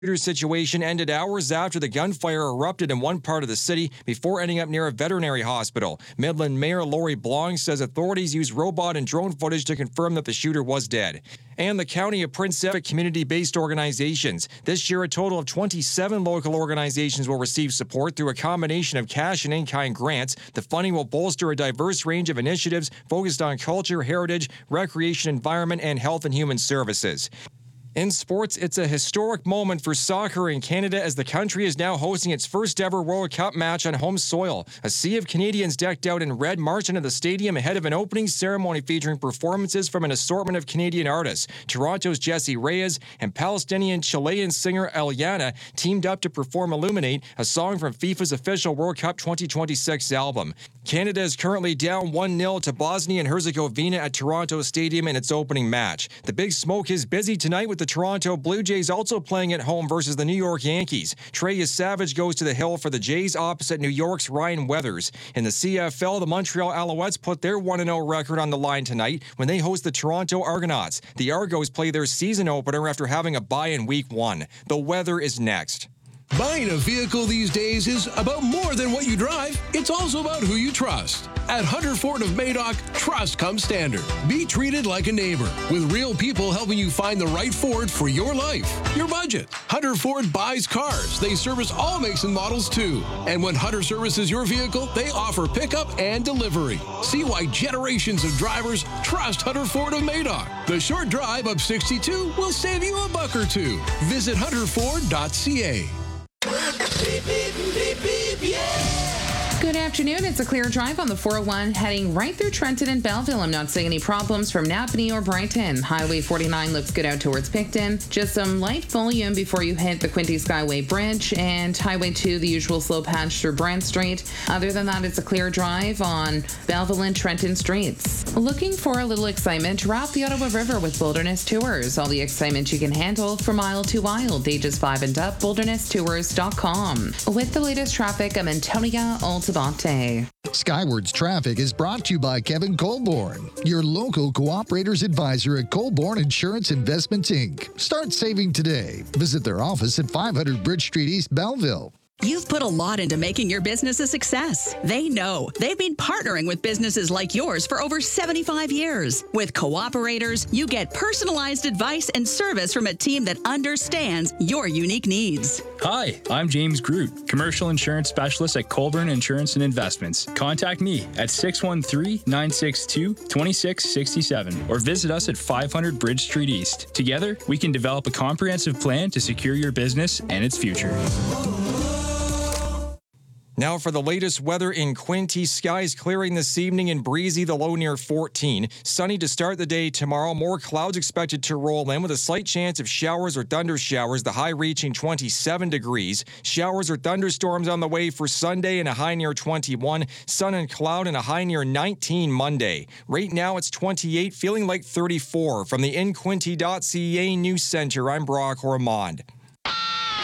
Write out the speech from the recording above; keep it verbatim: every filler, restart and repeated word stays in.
The situation ended hours after the gunfire erupted in one part of the city before ending up near a veterinary hospital. Midland Mayor Lori Blanc says authorities used robot and drone footage to confirm that the shooter was dead. And the County of Prince Edward community-based organizations. This year, a total of twenty-seven local organizations will receive support through a combination of cash and in-kind grants. The funding will bolster a diverse range of initiatives focused on culture, heritage, recreation, environment, and health and human services. In sports, it's a historic moment for soccer in Canada as the country is now hosting its first ever World Cup match on home soil. A sea of Canadians decked out in red marched into the stadium ahead of an opening ceremony featuring performances from an assortment of Canadian artists. Toronto's Jessie Reyes and Palestinian-Chilean singer Eliana teamed up to perform Illuminate, a song from FIFA's official World Cup twenty twenty-six album. Canada is currently down one nil to Bosnia and Herzegovina at Toronto Stadium in its opening match. The Big Smoke is busy tonight with the Toronto Blue Jays also playing at home versus the New York Yankees. Trey Savage goes to the hill for the Jays opposite New York's Ryan Weathers. In the C F L, the Montreal Alouettes put their one and oh record on the line tonight when they host the Toronto Argonauts. The Argos play their season opener after having a bye in week one. The weather is next. Buying a vehicle these days is about more than what you drive. It's also about who you trust. At Hunter Ford of Madoc, trust comes standard. Be treated like a neighbor, with real people helping you find the right Ford for your life, your budget. Hunter Ford buys cars. They service all makes and models too. And when Hunter services your vehicle, they offer pickup and delivery. See why generations of drivers trust Hunter Ford of Madoc. The short drive up sixty-two will save you a buck or two. Visit hunter ford dot c a. Beep, beep, beep, beep, yeah. Good afternoon. It's a clear drive on the four oh one heading right through Trenton and Belleville. I'm not seeing any problems from Napanee or Brighton. Highway forty-nine looks good out towards Picton. Just some light volume before you hit the Quinte Skyway Bridge, and Highway two, the usual slow patch through Brent Street. Other than that, it's a clear drive on Belleville and Trenton streets. Looking for a little excitement? Route the Ottawa River with Wilderness Tours. All the excitement you can handle from mile to wild. Ages five and up, wilderness tours dot com. With the latest traffic, I'm Antonia Altabate. Skywards Traffic is brought to you by Kevin Colborne, your local cooperators advisor at Colborne Insurance Investments, Incorporated. Start saving today. Visit their office at five hundred Bridge Street, East Belleville. You've put a lot into making your business a success. They know. They've been partnering with businesses like yours for over seventy-five years. With Cooperators, you get personalized advice and service from a team that understands your unique needs. Hi, I'm James Groot, Commercial Insurance Specialist at Colborne Insurance and Investments. Contact me at six one three, nine six two, two six six seven or visit us at five hundred Bridge Street East. Together, we can develop a comprehensive plan to secure your business and its future. Now for the latest weather in Quinte. Skies clearing this evening and breezy, the low near fourteen. Sunny to start the day tomorrow. More clouds expected to roll in with a slight chance of showers or thunder showers, the high reaching twenty-seven degrees. Showers or thunderstorms on the way for Sunday and a high near twenty-one. Sun and cloud and a high near nineteen Monday. Right now it's twenty-eight, feeling like thirty-four. From the in quinte dot c a News Center, I'm Brock Ormond.